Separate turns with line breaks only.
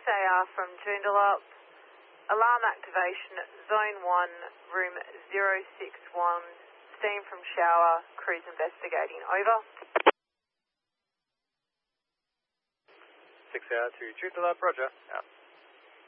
6AR from Joondalup. Alarm activation, Zone 1, Room 061. Steam from shower, crews investigating. Over.
6AR to Joondalup, roger. Out.